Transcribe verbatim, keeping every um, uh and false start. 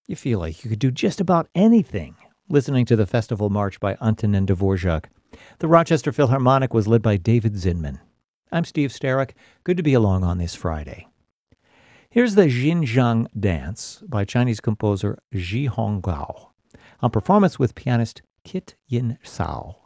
You feel like you could do just about anything listening to the Festival March by Antonin Dvorak. The Rochester Philharmonic was led by David Zinman. I'm Steve Starrick. Good to be along on this Friday. Here's the Xinjiang Dance by Chinese composer Zhi Honggao, on performance with pianist Kit Yin Sao.